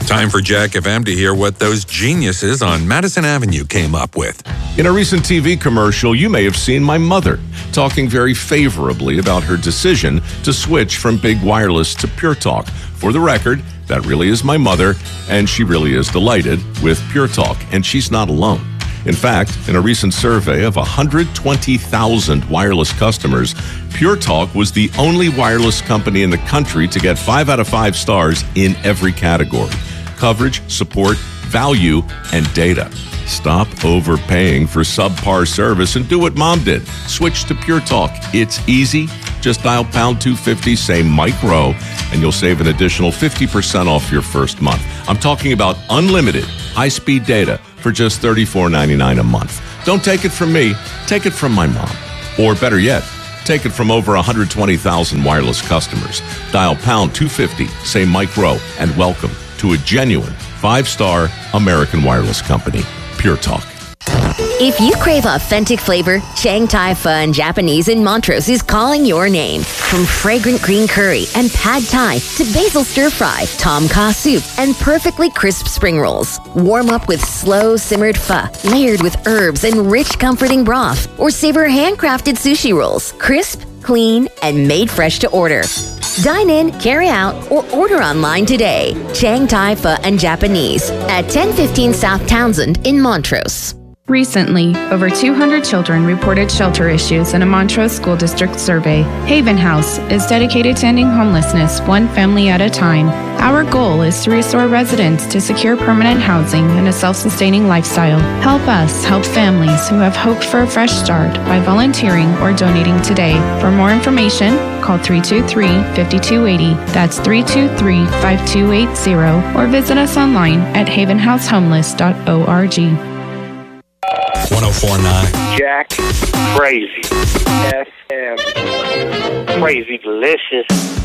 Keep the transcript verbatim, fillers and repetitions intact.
Time for Jack F M to hear what those geniuses on Madison Avenue came up with. In a recent T V commercial, you may have seen my mother talking very favorably about her decision to switch from Big Wireless to Pure Talk. For the record, that really is my mother, and she really is delighted with Pure Talk, and she's not alone. In fact, in a recent survey of one hundred twenty thousand wireless customers, Pure Talk was the only wireless company in the country to get five out of five stars in every category: coverage, support, value, and data. Stop overpaying for subpar service and do what Mom did. Switch to Pure Talk. It's easy. Just dial pound two fifty, say micro, and you'll save an additional fifty percent off your first month. I'm talking about unlimited high-speed data for just thirty-four ninety-nine a month. Don't take it from me. Take it from my mom. Or better yet, take it from over one hundred twenty thousand wireless customers. Dial pound two fifty, say micro, and welcome to a genuine five-star American wireless company, Pure Talk. If you crave authentic flavor, Chiang Thai Pho Japanese in Montrose is calling your name. From fragrant green curry and pad thai to basil stir fry, tom kha soup, and perfectly crisp spring rolls. Warm up with slow simmered pho, layered with herbs and rich comforting broth. Or savor handcrafted sushi rolls, crisp, clean, and made fresh to order. Dine in, carry out, or order online today. Chiang Thai Pho and Japanese at ten fifteen South Townsend in Montrose. Recently, over two hundred children reported shelter issues in a Montrose School District survey. Haven House is dedicated to ending homelessness one family at a time. Our goal is to restore residents to secure permanent housing and a self-sustaining lifestyle. Help us help families who have hoped for a fresh start by volunteering or donating today. For more information, call three two three, five two eight zero. That's three two three, five two eight zero, or visit us online at haven house homeless dot org. one oh four point nine Jack Crazy F M. Crazy delicious.